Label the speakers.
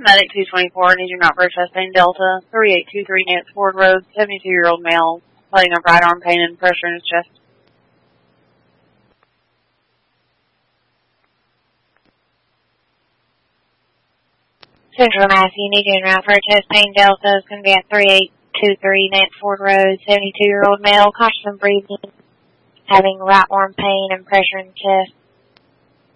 Speaker 1: Medic 224, needs your not for chest pain, Delta, 3823 Nance Ford Road, 72-year-old male, complaining of right arm pain and pressure in his chest.
Speaker 2: Central Massey, need you route for chest pain, Delta, is going to be at 3823 Nance Ford Road, 72-year-old male, cautious breathing, having right arm pain and pressure in the chest.